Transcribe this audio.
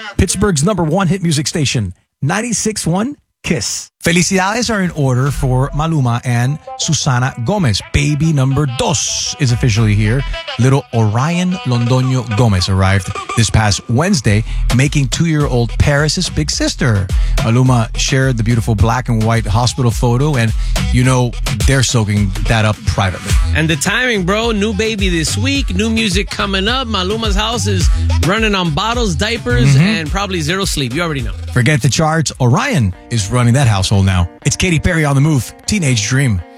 Pittsburgh's #1 hit music station, 96.1 Kiss. Felicidades are in order for Maluma and Susana Gomez. Baby number 2 is officially here. Little Orion Londoño Gomez arrived this past Wednesday, making 2-year-old Paris' big sister. Maluma shared the beautiful black and white hospital photo, and you know they're soaking that up privately. And the timing, bro. New baby this week. New music coming up. Maluma's house is running on bottles, diapers, and probably zero sleep. You already know. Forget the charts. Orion is running that household now. It's Katy Perry on the move. Teenage Dream.